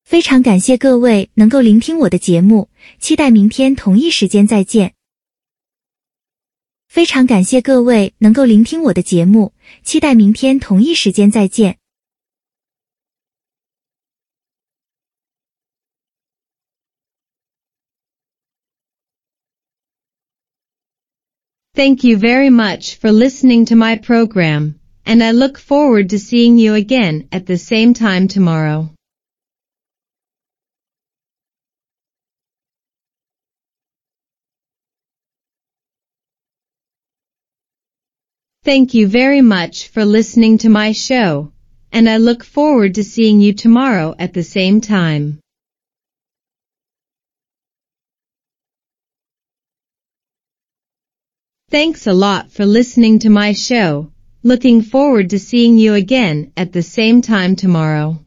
非常感谢各位能够聆听我的节目，期待明天同一时间再见。非常感谢各位能够聆听我的节目，期待明天同一时间再见。 Thank you very much for listening to my program, and I look forward to seeing you again at the same time tomorrow. Thank you very much for listening to my show, and I look forward to seeing you tomorrow at the same time. Thanks a lot for listening to my show. Looking forward to seeing you again at the same time tomorrow.